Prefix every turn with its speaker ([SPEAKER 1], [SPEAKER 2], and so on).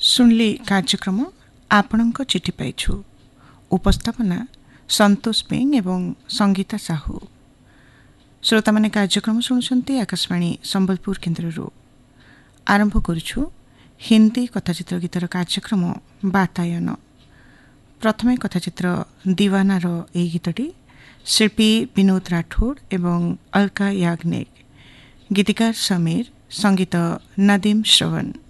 [SPEAKER 1] ଶୁଣିଲି କାର୍ଯ୍ୟକ୍ରମ ଆପଣଙ୍କ ଚିଠି ପାଇଛୁ। ଉପସ୍ଥାପନା ସନ୍ତୋଷ ବେଂ ଏବଂ ସଙ୍ଗୀତା ସାହୁ। ଶ୍ରୋତାମାନେ କାର୍ଯ୍ୟକ୍ରମ ଶୁଣୁଛନ୍ତି ଆକାଶବାଣୀ ସମ୍ବଲପୁର କେନ୍ଦ୍ରରୁ। ଆରମ୍ଭ କରୁଛୁ ହିନ୍ଦୀ କଥାଚିତ୍ର ଗୀତର କାର୍ଯ୍ୟକ୍ରମ ବାତାୟନ। ପ୍ରଥମେ କଥାଚିତ୍ର ଦିୱାନାର ଏହି ଗୀତଟି ଶିଳ୍ପୀ ବିନୋଦ ରାଠୋଡ ଏବଂ ଅଲକା ୟାଗ୍ନିକ, ଗୀତିକାର ସମୀର, ସଙ୍ଗୀତ ନଦୀମ ଶ୍ରବଣ।